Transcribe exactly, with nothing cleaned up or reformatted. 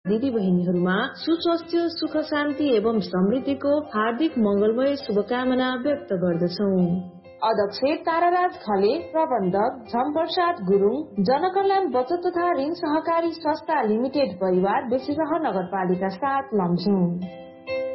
दिदी बहिनीहरूमा सुस्वास्थ्य, सुख शान्ति एवं समृद्धिको हार्दिक मंगलमय शुभकामना व्यक्त गर्दछौं। अध्यक्ष ताराराज खले, प्रबन्धक झमप्रसाद गुरुङ, जनकल्याण बचत तथा ऋण सहकारी संस्था लिमिटेड परिवार बेसीरह नगरपालिका सात लमजुङ।